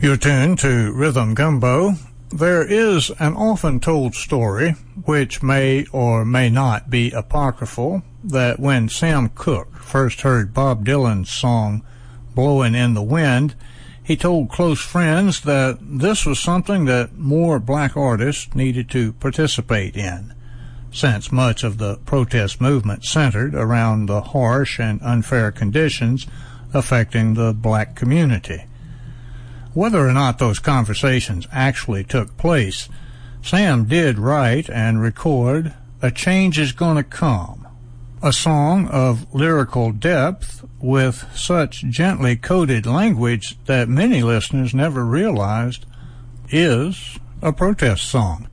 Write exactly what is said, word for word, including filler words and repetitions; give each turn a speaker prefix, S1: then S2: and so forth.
S1: You're tuned to Rhythm Gumbo. There is an often told story, which may or may not be apocryphal, that when Sam Cooke first heard Bob Dylan's song Blowin' in the Wind, he told close friends that this was something that more black artists needed to participate in, since much of the protest movement centered around the harsh and unfair conditions affecting the black community. Whether or not those conversations actually took place, Sam did write and record A Change Is Gonna Come, a song of lyrical depth with such gently coded language that many listeners never realized is a protest song.